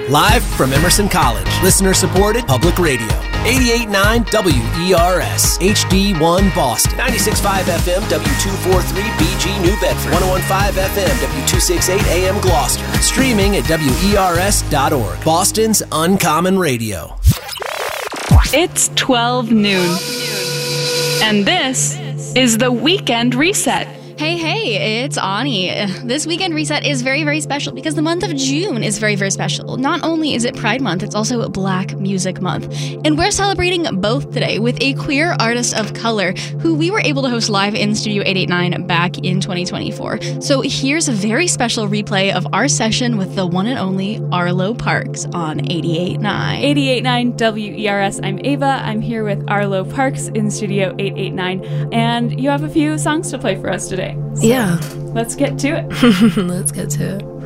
Live from Emerson College. Listener-supported public radio. 88.9 WERS. HD1 Boston. 96.5 FM W243 BG New Bedford. 101.5 FM W268 AM Gloucester. Streaming at WERS.org. Boston's Uncommon Radio. It's 12 noon. And this is the Weekend Reset. Hey, it's Ani. This Weekend Reset is very, very special because the month of June is very, very special. Not only is it Pride Month, it's also Black Music Month. And we're celebrating both today with a queer artist of color who we were able to host live in Studio 889 back in 2024. So here's a very special replay of our session with the one and only Arlo Parks on 88.9. 88.9 WERS. I'm Ava. I'm here with Arlo Parks in Studio 889. And you have a few songs to play for us today. So let's get to it. Let's get to it.